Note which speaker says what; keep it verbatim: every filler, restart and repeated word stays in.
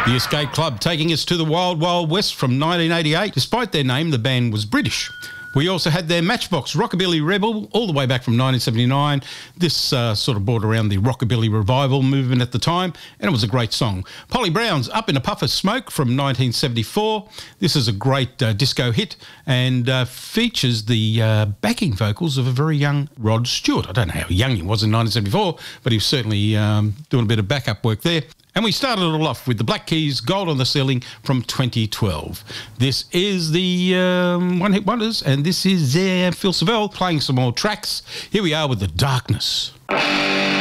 Speaker 1: The Escape Club taking us to the Wild Wild West from nineteen eighty-eight. Despite their name, the band was British. We also had their Matchbox Rockabilly Rebel all the way back from nineteen seventy-nine. This uh, sort of brought around the Rockabilly revival movement at the time, and it was a great song. Polly Brown's Up in a Puff of Smoke from nineteen seventy-four. This is a great uh, disco hit and uh, features the uh, backing vocals of a very young Rod Stewart. I don't know how young he was in nineteen seventy-four, but he was certainly um, doing a bit of backup work there. And we started it all off with the Black Keys, Gold on the Ceiling from twenty twelve. This is the um, One Hit Wonders, and this is uh, Phil Savelle playing some more tracks. Here we are with The Darkness.